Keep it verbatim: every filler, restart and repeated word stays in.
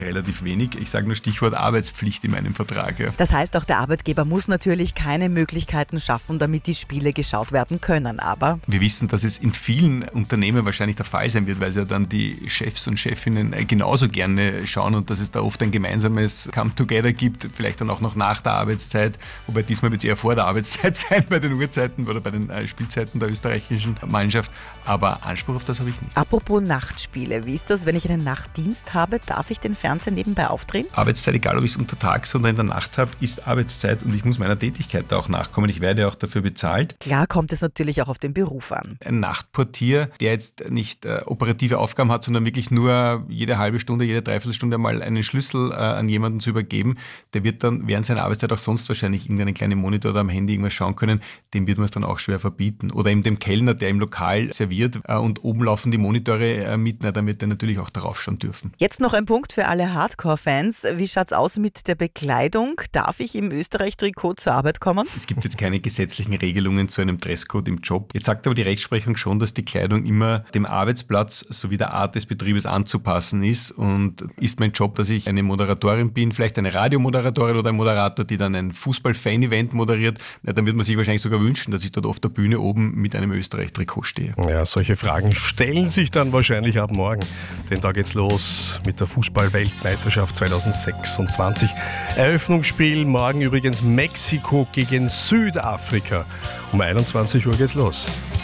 relativ wenig. Ich sage nur Stichwort Arbeitspflicht in meinem Vertrag. Ja. Das heißt, auch der Arbeitgeber muss natürlich keine Möglichkeiten schaffen, damit die Spiele geschaut werden können. Aber wir wissen, dass es in vielen Unternehmen wahrscheinlich der Fall sein wird, weil es ja dann die Chefs und Chefinnen genauso gerne schauen und dass es da oft ein gemeinsames Come-Together gibt, vielleicht dann auch noch nach der Arbeitszeit, wobei diesmal wird es eher vor der Arbeitszeit sein bei den Uhrzeiten oder bei den Spielzeiten der österreichischen Mannschaft. Aber Anspruch auf das habe ich nicht. Apropos Nachtspiele, wie ist das, wenn ich einen Nachtdienst habe? Darf ich den Fernseher nebenbei aufdrehen? Arbeitszeit, egal ob ich es untertags oder in der Nacht habe, ist Arbeitszeit und ich muss meiner Tätigkeit da auch nachkommen. Ich werde auch dafür bezahlt. Klar kommt es natürlich auch auf den Beruf an. Ein Nachtportier, der jetzt nicht äh, operative Aufgaben hat, sondern wirklich nur jede halbe Stunde, jede Dreiviertelstunde mal einen Schlüssel äh, an jemanden zu übergeben, der wird dann während seiner Arbeitszeit auch sonst wahrscheinlich irgendeinen kleinen Monitor oder am Handy irgendwas schauen können. Dem wird man es dann auch schwer verbieten. Oder eben dem Kellner, der im Lokal serviert äh, und oben laufen die Monitore äh, mit, na, dann wird er natürlich auch darauf schauen dürfen. Jetzt noch ein Punkt für alle Hardcore-Fans. Wie schaut's aus mit der Bekleidung? Darf ich im Österreich-Trikot zur Arbeit kommen? Es gibt jetzt keine gesetzlichen Regelungen zu einem Dresscode im Job. Jetzt sagt aber die Rechtsprechung schon, dass die Kleidung immer dem Arbeitsplatz sowie der Art des Betriebes anzupassen ist. Und ist mein Job, dass ich eine Moderatorin bin, vielleicht eine Radiomoderatorin oder ein Moderator, die dann ein Fußball-Fan-Event moderiert, na, dann wird man sich wahrscheinlich sogar wünschen, dass ich dort auf der Bühne oben mit einem Österreich-Trikot stehe. Ja, solche Fragen stellen sich dann wahrscheinlich ab morgen. Denn da geht's los mit der Fußball-Weltmeisterschaft zwanzig sechsundzwanzig. Eröffnungsspiel morgen übrigens Mexiko gegen Südafrika. Um einundzwanzig Uhr geht's los.